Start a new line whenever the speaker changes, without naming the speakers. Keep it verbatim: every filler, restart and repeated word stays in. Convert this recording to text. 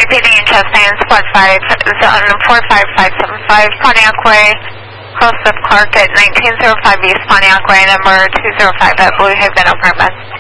repeating Chestnut Squad five, zone four five five seven five, Pontiac Way, close with Clark at nineteen oh five East Pontiac Way, number two oh five at Blue Haven Apartments.